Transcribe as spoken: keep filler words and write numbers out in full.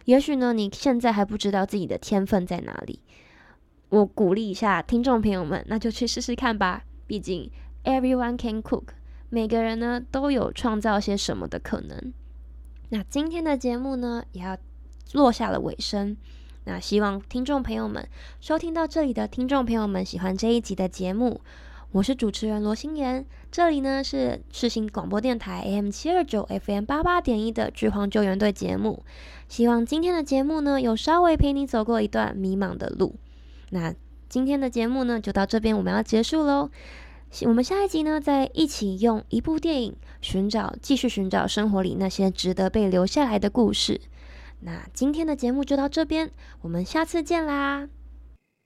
也许呢，你现在还不知道自己的天分在哪里。我鼓励一下听众朋友们，那就去试试看吧。毕竟 everyone can cook， 每个人呢都有创造些什么的可能。那今天的节目呢，也要落下了尾声。那希望听众朋友们收听到这里的听众朋友们喜欢这一集的节目。我是主持人罗心妍，这里呢是世新广播电台 A M 七二九 F M 八八点一的剧荒救援队节目。希望今天的节目呢，有稍微陪你走过一段迷茫的路。那今天的节目呢，就到这边我们要结束咯。我们下一集呢，再一起用一部电影寻找继续寻找生活里那些值得被留下来的故事。那今天的节目就到这边，我们下次见啦。